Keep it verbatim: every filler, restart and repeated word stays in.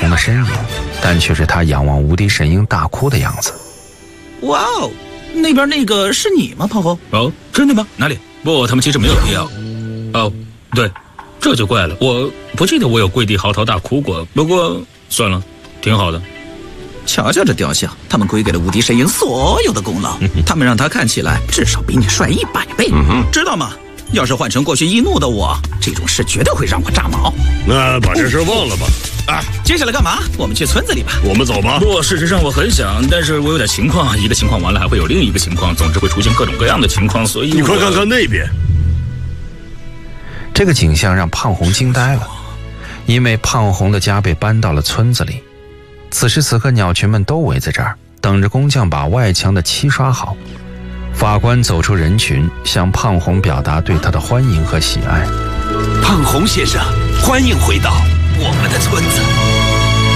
红的身影，但却是他仰望无敌神鹰大哭的样子。 哇哦，那边那个是你吗，胖红？ 哦，真的吗？哪里？不，他们其实没有必要。哦，对，这就怪了，我不记得我有跪地嚎啕大哭过。不过算了，挺好的。 瞧瞧这雕像，他们归给了无敌神鹰所有的功劳，他们让他看起来至少比你帅一百倍，嗯、知道吗？要是换成过去易怒的我，这种事绝对会让我炸毛。 那把这事忘了吧。 啊，接下来干嘛？我们去村子里吧。 我们走吧。 不，事实上我很想，但是我有点情况，一个情况完了还会有另一个情况，总之会出现各种各样的情况，所以你快看看那边。 这个景象让胖红惊呆了，因为胖红的家被搬到了村子里。此时此刻，鸟群们都围在这儿，等着工匠把外墙的漆刷好。法官走出人群，向胖红表达对他的欢迎和喜爱。 胖红先生，欢迎回到我们的村子。